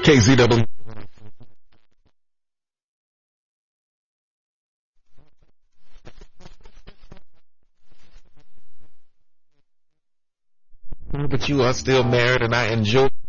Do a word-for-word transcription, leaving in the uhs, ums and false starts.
K Z W. But you are still married, and I enjoy